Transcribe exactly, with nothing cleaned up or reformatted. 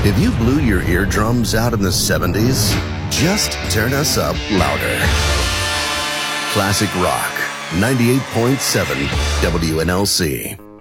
If you blew your eardrums out in the seventies, just turn us up louder. Classic Rock, ninety-eight point seven W N L C.